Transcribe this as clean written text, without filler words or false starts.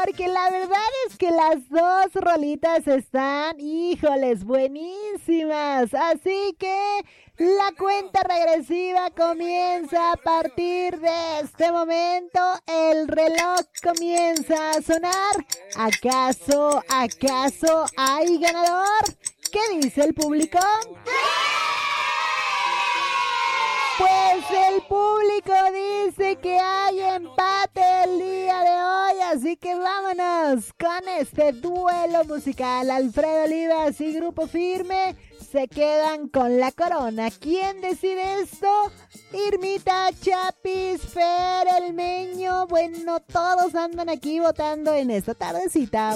porque la verdad es que las dos rolitas están, híjoles, buenísimas. Así que la cuenta regresiva comienza a partir de este momento. El reloj comienza a sonar. ¿Acaso hay ganador? ¿Qué dice el público? Pues el público dice que hay empate el día de hoy, así que vámonos con este duelo musical. Alfredo Olivas y Grupo Firme se quedan con la corona. ¿Quién decide esto? Irmita, Chapis, Fer, El Meño. Bueno, todos andan aquí votando en esta tardecita.